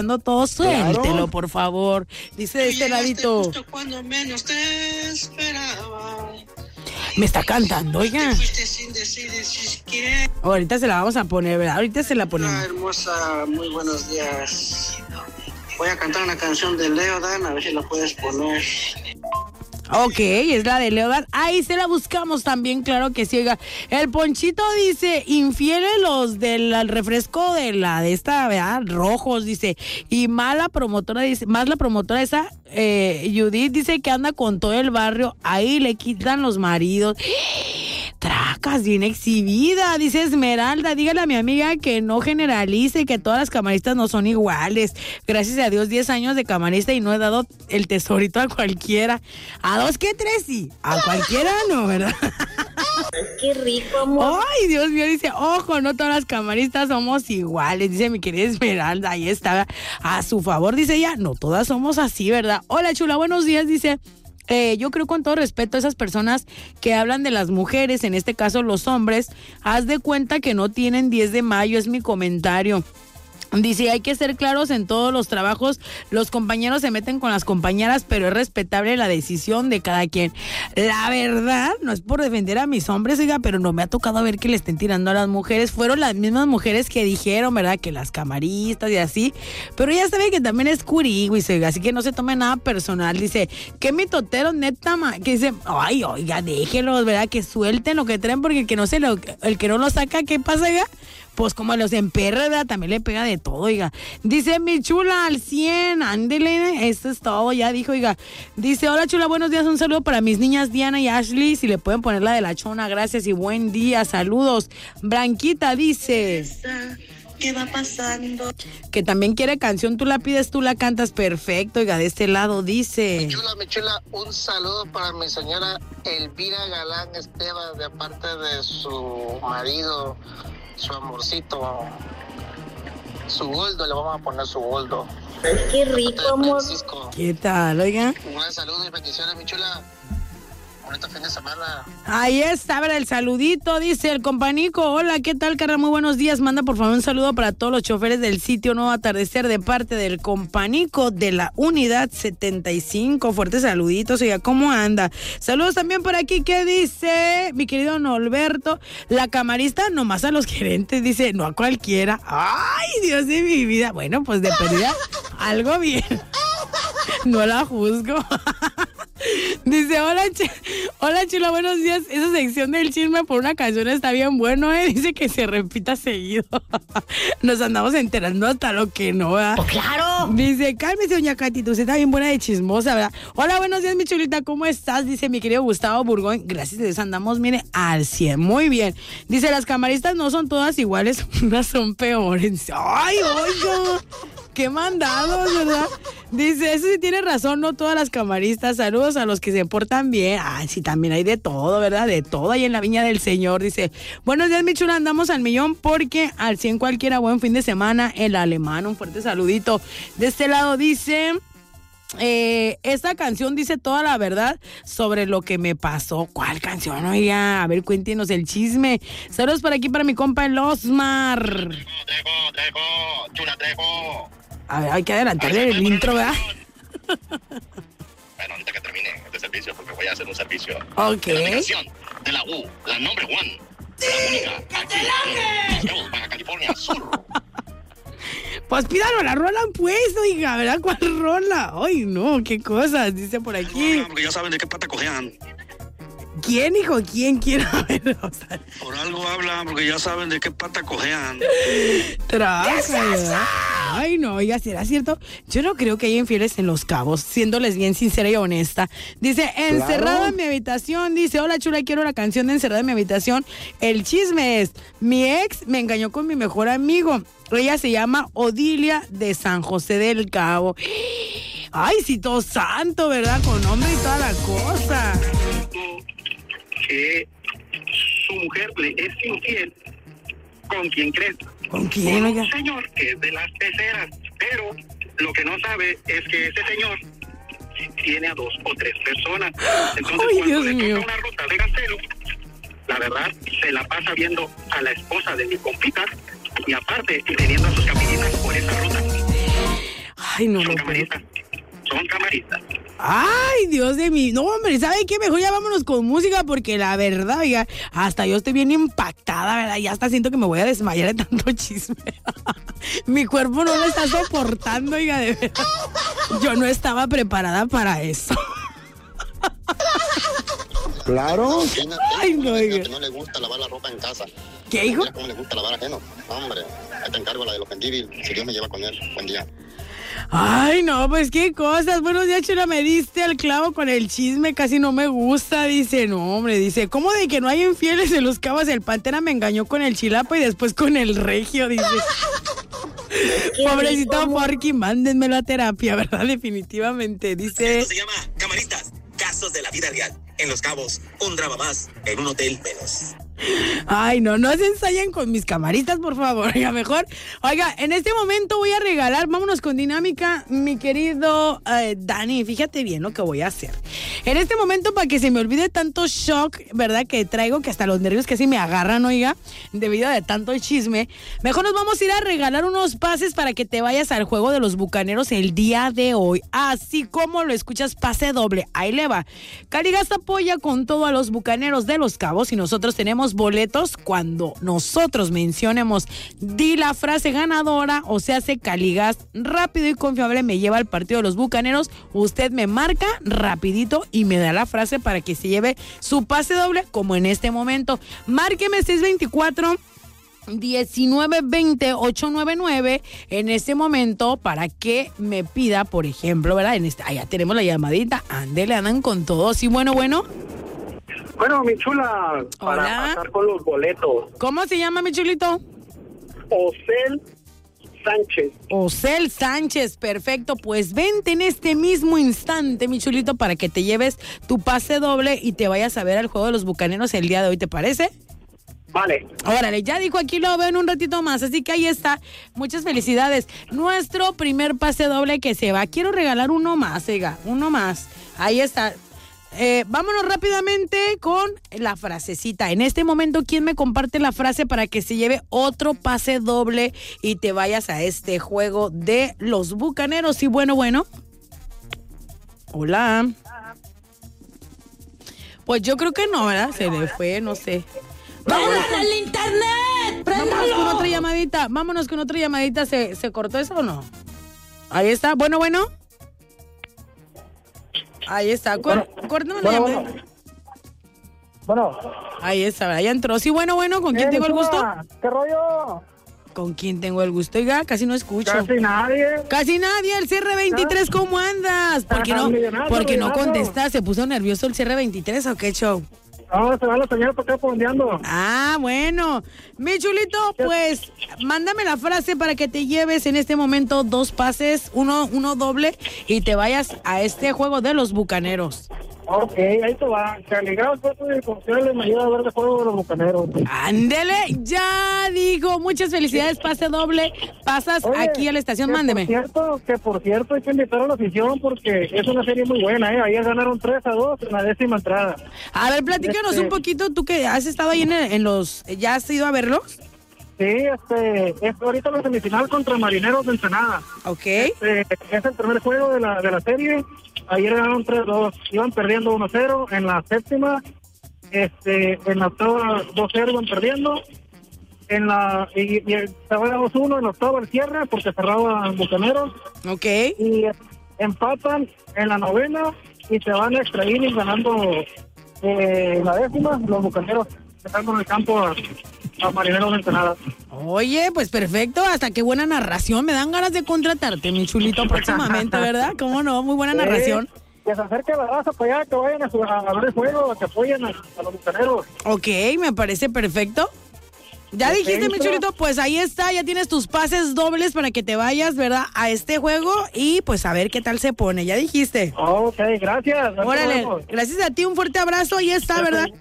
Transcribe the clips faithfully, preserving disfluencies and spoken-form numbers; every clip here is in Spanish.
todo, suéltelo, claro. Por favor. Dice de este ladito. Justo cuando menos te esperaba. Me está cantando, oiga. Sin decir, decir quién. Ahorita se la vamos a poner, ¿verdad? Ahorita se la ponemos. Hola, hermosa, muy buenos días. Voy a cantar una canción de Leodan, a ver si la puedes poner. Ok, es la de Leodan. Ahí se la buscamos también, claro que sí. Oiga, el Ponchito dice, infieles los del refresco de la de esta, ¿verdad? Rojos, dice. Y mala promotora, dice, más la promotora esa, eh, Judith, dice que anda con todo el barrio. Ahí le quitan los maridos. Tracas, bien exhibida, dice Esmeralda. Dígale a mi amiga que no generalice, que todas las camaristas no son iguales. Gracias a Dios, diez años de camarista y no he dado el tesorito a cualquiera. ¿A dos qué tres sí? A cualquiera no, ¿verdad? Qué rico, amor. Ay, Dios mío, dice, ojo, no todas las camaristas somos iguales, dice mi querida Esmeralda. Ahí está, a su favor, dice ella, no todas somos así, ¿verdad? Hola, chula, buenos días, dice... Eh, yo creo con todo respeto a esas personas que hablan de las mujeres, en este caso los hombres, haz de cuenta que no tienen diez de mayo, es mi comentario. Dice, hay que ser claros en todos los trabajos, los compañeros se meten con las compañeras, pero es respetable la decisión de cada quien. La verdad, no es por defender a mis hombres, oiga, pero no me ha tocado ver que le estén tirando a las mujeres. Fueron las mismas mujeres que dijeron, ¿verdad? Que las camaristas y así, pero ya sabe que también es curigüis, oiga, así que no se tome nada personal. Dice, qué mitotero, neta, ma, que dice, ay, oiga, déjenlos, ¿verdad? Que suelten lo que traen, porque el que no se lo, el que no lo saca, ¿qué pasa, oiga? Pues como los emperra, ¿verdad? También le pega de todo, oiga. Dice, mi chula, al cien, ándele, esto es todo, ya dijo, oiga. Dice, hola chula, buenos días, un saludo para mis niñas Diana y Ashley, si le pueden poner la de la chona, gracias y buen día, saludos. Branquita dice... ¿Qué va pasando? Que también quiere canción, tú la pides, tú la cantas, perfecto, oiga, de este lado dice... Mi chula, mi chula, un saludo para mi señora Elvira Galán Esteban, de parte de su marido, su amorcito, su Goldo, le vamos a poner su Goldo. Qué rico, amor. ¿Qué tal, oiga? Un gran saludo y bendiciones, mi chula. Bonito fin de semana. Ahí está, ¿verdad? El saludito, dice el companico. Hola, ¿qué tal, carnal? Muy buenos días. Manda, por favor, un saludo para todos los choferes del sitio Nuevo Atardecer de parte del companico de la unidad setenta y cinco. Fuertes saluditos, oiga, ¿cómo anda? Saludos también por aquí, ¿qué dice? Mi querido Norberto, la camarista nomás a los gerentes, dice, no a cualquiera. Ay, Dios de mi vida. Bueno, pues de pérdida, algo bien. No la juzgo. Dice, hola, ch- hola chula, buenos días. Esa sección del chisme por una canción está bien bueno, ¿eh? Dice que se repita seguido. Nos andamos enterando hasta lo que no, ¿verdad? ¡Oh, claro! Dice, cálmese, doña Katy, tú está bien buena de chismosa, ¿verdad? Hola, buenos días, mi chulita, ¿cómo estás? Dice mi querido Gustavo Burgón. Gracias a Dios, andamos, mire, al cien. Muy bien. Dice, las camaristas no son todas iguales, unas son peores. ¡Ay, oiga! ¡Qué mandados, ¿verdad? Dice, eso sí tiene razón, no todas las camaristas. Saludos a los que se portan bien. Ah, sí, también hay de todo, ¿verdad? De todo ahí en la viña del Señor. Dice, buenos días, mi chula, andamos al millón porque al cien cualquiera. Buen fin de semana, el alemán. Un fuerte saludito. De este lado dice... Eh, esta canción dice toda la verdad sobre lo que me pasó. ¿Cuál canción? Oiga, a ver, cuéntenos el chisme. Saludos por aquí para mi compa el Osmar. Trejo, Trejo, chula Trejo. A ver, hay que adelantarle el intro, ¿verdad? Bueno, ahorita que termine este servicio, porque voy a hacer un servicio. Ok. De la aplicación de la U, la number one. ¡Sí! La única, aquí, en Los Cabos, Baja California Sur. Pues pídalo la rola, pues, oiga, ¿verdad? ¿Cuál rola? Ay, no, qué cosas, dice por aquí. No, porque ya saben de qué pata cojean. ¿Quién, hijo? ¿Quién? ¿Quién? A ver, o sea, Por algo hablan, porque ya saben de qué pata cojean. traza, ¿verdad? Ay, no, oiga, ¿será cierto? Yo no creo que haya infieles en Los Cabos, siéndoles bien sincera y honesta. Dice, encerrada Claro. en mi habitación, dice, hola chula, quiero la canción de Encerrada en mi habitación. El chisme es, mi ex me engañó con mi mejor amigo. Ella se llama Odilia de San José del Cabo. Ay, cito santo, ¿verdad? Con nombre y toda la cosa. Que su mujer le es infiel. ¿Con quién crees? ¿Con quién, Con oiga? un señor que es de las peceras, pero lo que no sabe es que ese señor tiene a dos o tres personas. Entonces, Ay, cuando Dios le mío. toca una ruta de gastelo, la verdad, se la pasa viendo a la esposa de mi compita y aparte teniendo a sus caminitas por esa ruta. Ay, no, Son no, camaristas. Son camaristas. Ay, Dios de mí. No, hombre, ¿sabe qué? Mejor ya vámonos con música porque la verdad, oiga, hasta yo estoy bien impactada, ¿verdad? Ya hasta siento que me voy a desmayar de tanto chisme. Mi cuerpo no lo está soportando, oiga, de verdad. Yo no estaba preparada para eso. Claro. Ay, no, oiga. Que no le gusta lavar la ropa en casa. ¿Qué, hijo? Mira cómo le gusta lavar ajeno. Hombre, ahí te encargo la de los pendibil. Si Dios me lleva con él. Buen día. Ay, no, pues qué cosas. Buenos días, Chula, me diste al clavo con el chisme, casi no me gusta. Dice, no, hombre, dice, ¿cómo de que no hay infieles en Los Cabos? El Pantera me engañó con el Chilapa y después con el Regio, dice. Pobrecito Porky, mándenmelo a terapia, ¿verdad? Definitivamente, dice. Esto se llama Camaristas, casos de la vida real. En Los Cabos, un drama más, en un hotel menos. Ay, no, no se ensayen con mis camaristas, por favor. Oiga, mejor. Oiga, en este momento voy a regalar, vámonos con dinámica, mi querido eh, Dani. Fíjate bien lo que voy a hacer. En este momento, para que se me olvide tanto shock, ¿verdad? Que traigo, que hasta los nervios casi me agarran, oiga, debido a de tanto chisme. Mejor nos vamos a ir a regalar unos pases para que te vayas al juego de los Bucaneros el día de hoy. Así como lo escuchas, pase doble. Ahí le va. Caligas apoya con todo a los Bucaneros de Los Cabos y nosotros tenemos boletos cuando nosotros mencionemos di la frase ganadora o se hace Caligas rápido y confiable me lleva al partido de los Bucaneros. Usted me marca rapidito y me da la frase para que se lleve su pase doble como en este momento. Márqueme seis veinticuatro diecinueve veinte ochocientos noventa y nueve en este momento para que me pida, por ejemplo, ¿verdad? En este, allá tenemos la llamadita. Ándele, andan con todo. Sí, bueno, bueno. Bueno, mi chula, para Hola. pasar con los boletos. ¿Cómo se llama, mi chulito? Ocel Sánchez. Ocel Sánchez, perfecto. Pues vente en este mismo instante, mi chulito, para que te lleves tu pase doble y te vayas a ver al juego de los Bucaneros el día de hoy, ¿te parece? Vale. Órale, ya dijo, aquí lo veo en un ratito más, así que ahí está. Muchas felicidades. Nuestro primer pase doble que se va. Quiero regalar uno más, oiga, uno más. Ahí está. Eh, vámonos rápidamente con la frasecita. En este momento, ¿quién me comparte la frase para que se lleve otro pase doble y te vayas a este juego de los Bucaneros? Y bueno, bueno. Hola. Pues yo creo que no, ¿verdad? Se le fue, no sé. Vámonos con el internet. Vámonos con otra llamadita. Vámonos con otra llamadita. ¿Se, se cortó eso o no? Ahí está. Bueno, bueno. Ahí está. Cor- Bueno, Córtame la bueno, llamada. bueno. Bueno. Ahí está, ya entró. Sí, bueno, bueno. ¿Con quién Eh, tengo el gusto? chula, ¿qué rollo? ¿Con quién tengo el gusto? Oiga, casi no escucho. Casi nadie. Casi nadie. El C R veintitrés, ¿cómo andas? ¿Por qué no, Millonario, porque no millonario. contestas? ¿Se puso nervioso el C R veintitrés o qué show? No, se va la señora para acá pondeando. Ah, bueno. Mi chulito, pues, mándame la frase para que te lleves en este momento dos pases, uno, uno doble, y te vayas a este juego de los Bucaneros. Ok, ahí te va. Caligados, puesto de confiarle, me ayuda a ver de juego de los Bucaneros. Ándele, ya digo, muchas felicidades, pase doble, pasas Oye, aquí a la estación, que mándeme. Por cierto, que por cierto hay que invitar a la afición porque es una serie muy buena, ¿eh? Ayer ganaron tres a dos en la décima entrada. A ver, platícanos Este- un poquito, tú que has estado ahí en, el- en los, ¿ya has ido a verlos? Sí, este, es ahorita la semifinal contra Marineros de Ensenada. Ok. Este, es el primer juego de la, de la serie. Ayer ganaron tres dos, iban perdiendo uno cero. En la séptima, este, en la octava dos cero iban perdiendo. En la, y, y estaba dos uno en la octava el cierre porque cerraba Bucaneros. Ok. Y empatan en la novena y se van a extra innings ganando eh, la décima, los Bucaneros dejando en el campo a, a Marineros de Ensenada. Oye, pues perfecto, hasta qué buena narración, me dan ganas de contratarte, mi chulito, próximamente, ¿verdad? ¿Cómo no? Muy buena narración. Eh, que se acerque la raza para allá, que vayan a, su- a, a ver el juego, que apoyen a, a los Bucaneros. Ok, me parece perfecto. Ya Ok, dijiste, mi pero- chulito, pues ahí está, ya tienes tus pases dobles para que te vayas, ¿verdad? A este juego y pues a ver qué tal se pone, ya dijiste. Ok, gracias. Hasta Órale, luego. gracias a ti, un fuerte abrazo, ahí está, ¿verdad?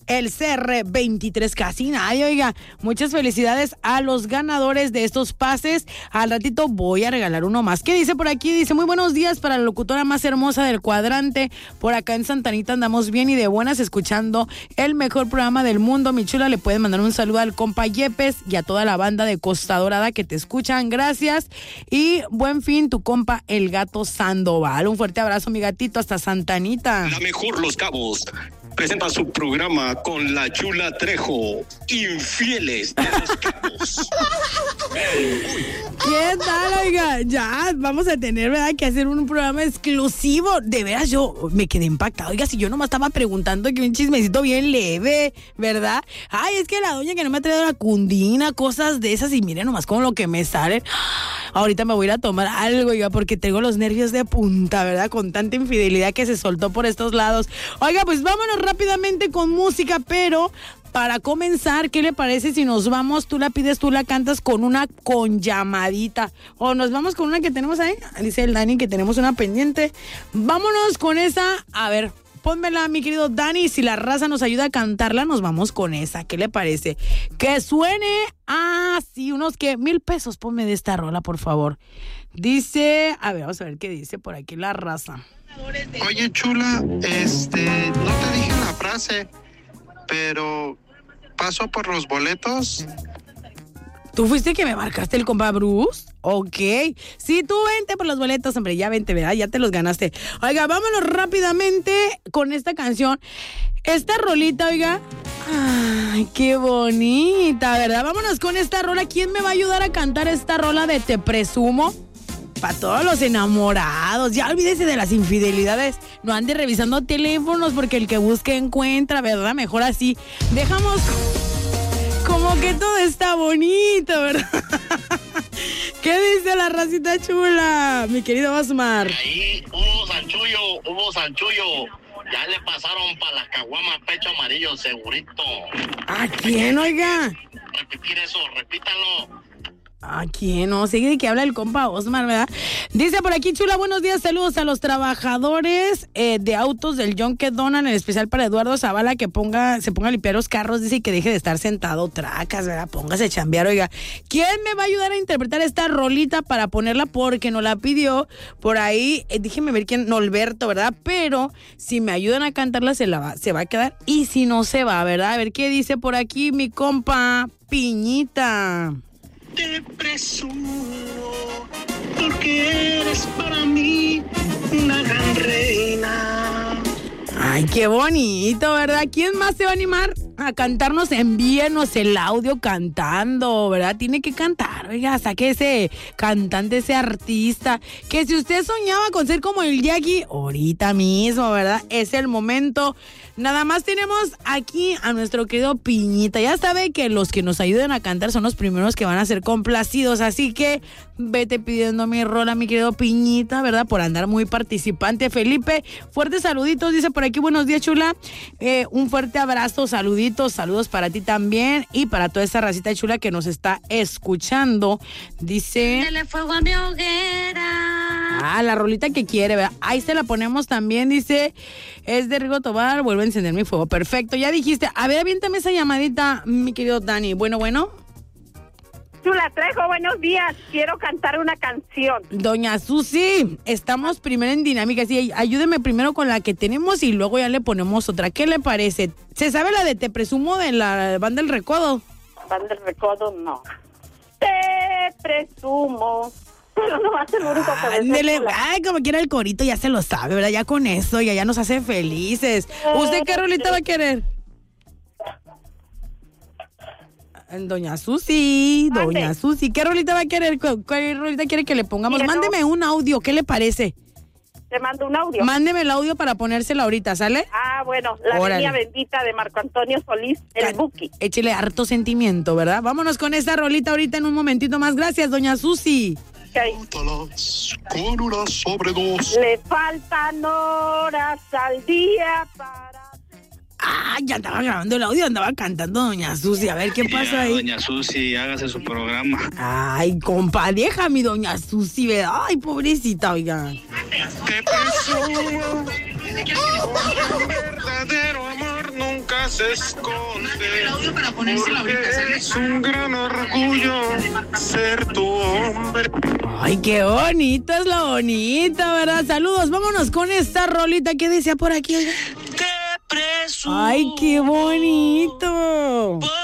el C R veintitrés. Casi nadie, oiga. Muchas felicidades a los ganadores de estos pases. Al ratito voy a regalar uno más. ¿Qué dice por aquí? Dice, muy buenos días para la locutora más hermosa del cuadrante. Por acá en Santa Anita andamos bien y de buenas escuchando el mejor programa del mundo. Mi chula, le pueden mandar un saludo al compa Yepes y a toda la banda de Costa Dorada que te escuchan. Gracias. Y buen fin, tu compa el gato Sandoval. Un fuerte abrazo, mi gatito, hasta Santa Anita. La mejor Los Cabos presenta su programa con la Chula Trejo, Infieles de Los Cabos. ¿Qué tal, oiga? Ya vamos a tener, ¿verdad?, que hacer un programa exclusivo. De veras, yo me quedé impactada. Oiga, si yo nomás estaba preguntando que un chismecito bien leve, ¿verdad? Ay, es que la doña que no me ha traído la cundina, cosas de esas, y miren nomás con lo que me salen. Ahorita me voy a ir a tomar algo, oiga, porque tengo los nervios de punta, ¿verdad? Con tanta infidelidad que se soltó por estos lados. Oiga, pues vámonos rápidamente con música, pero para comenzar, ¿qué le parece si nos vamos? Tú la pides, tú la cantas con una con llamadita. O nos vamos con una que tenemos ahí. Dice el Dani que tenemos una pendiente. Vámonos con esa. A ver, pónmela, mi querido Dani. Si la raza nos ayuda a cantarla, nos vamos con esa. ¿Qué le parece? Que suene. Ah, sí, unos que mil pesos. Ponme de esta rola, por favor. Dice, a ver, vamos a ver qué dice por aquí la raza. Oye, chula, este, no te dije la frase, pero paso por los boletos. ¿Tú fuiste que me marcaste el compa Bruce? Ok. Sí, tú vente por los boletos, hombre. Ya vente, ¿verdad? Ya te los ganaste. Oiga, vámonos rápidamente con esta canción. Esta rolita, oiga. Ay, qué bonita, ¿verdad? Vámonos con esta rola. ¿Quién me va a ayudar a cantar esta rola de Te Presumo? Para todos los enamorados. Ya olvídese de las infidelidades. No ande revisando teléfonos porque el que busque encuentra, ¿verdad? Mejor así. Dejamos como que todo está bonito, ¿verdad? ¿Qué dice la racita chula, mi querido Osmar? Ahí hubo Sanchullo, hubo Sanchullo. Ya le pasaron para las caguamas pecho amarillo, segurito. ¿A quién, oiga? Repetir eso, repítalo. ¿A quién? No, sigue de que habla el compa Osmar, ¿verdad? Dice por aquí, chula, buenos días, saludos a los trabajadores eh, de autos del Yonke Donald, en especial para Eduardo Zavala, que ponga, se ponga a limpiar los carros, dice que deje de estar sentado, tracas, ¿verdad? Póngase a chambear, oiga. ¿Quién me va a ayudar a interpretar esta rolita para ponerla? Porque nos la pidió por ahí, eh, déjeme ver quién, Norberto, ¿verdad? Pero si me ayudan a cantarla, se, la va, se va a quedar, y si no, se va, ¿verdad? A ver qué dice por aquí mi compa Piñita. Te presumo, porque eres para mí una gran reina. Ay, qué bonito, ¿verdad? ¿Quién más se va a animar a cantarnos? Envíenos el audio cantando, ¿verdad? Tiene que cantar, oiga, saque ese cantante, ese artista. Que si usted soñaba con ser como el Jackie, ahorita mismo, ¿verdad? Es el momento. Nada más tenemos aquí a nuestro querido Piñita. Ya sabe que los que nos ayuden a cantar son los primeros que van a ser complacidos. Así que vete pidiendo mi rola, mi querido Piñita, ¿verdad? Por andar muy participante. Felipe, fuertes saluditos. Dice por aquí, buenos días, chula. Eh, un fuerte abrazo, saluditos, saludos para ti también. Y para toda esa racita chula que nos está escuchando. Dice... Dale fuego a mi hoguera. Ah, la rolita que quiere, ¿verdad? Ahí se la ponemos también, dice... Es de Rigo Tobar, vuelve a encender mi fuego. Perfecto, ya dijiste. A ver, aviéntame esa llamadita, mi querido Dani. Bueno, bueno. Chula Trejo, buenos días. Quiero cantar una canción. Doña Susi, estamos primero en dinámica. Sí, ayúdeme primero con la que tenemos y luego ya le ponemos otra. ¿Qué le parece? ¿Se sabe la de Te Presumo de la Banda del Recodo? Banda del Recodo, no. Te presumo. Pero no va a ser lo único que Ándele, ay, como quiera el corito, ya se lo sabe, ¿verdad? Ya con eso, ya, ya nos hace felices. ¿Usted qué rolita va a querer? Doña Susi, Doña Mande. Susi, ¿qué rolita va a querer? ¿Qué rolita quiere que le pongamos? Quiero. Mándeme un audio, ¿qué le parece? Te mando un audio. Mándeme el audio para ponérsela ahorita, ¿sale? Ah, bueno, la Órale. Niña Bendita de Marco Antonio Solís, el Buki. Échele harto sentimiento, ¿verdad? Vámonos con esta rolita ahorita en un momentito más. Gracias, Doña Susi. Okay. Con una sobredosis. Le faltan horas al día para... Ah, ya andaba grabando el audio, andaba cantando Doña Susi. A ver qué pasa ya, ahí. Doña Susi, hágase su programa. Ay, compa, deja mi Doña Susi, ¿verdad? Ay, pobrecita, oiga. Te presumo, un verdadero amor nunca detrás esconde, porque es un gran orgullo ser tu hombre. Ay, qué bonito es lo bonito, ¿verdad? Saludos, vámonos con esta rolita que decía por aquí. Oiga. Te presumo. Ay, qué bonito.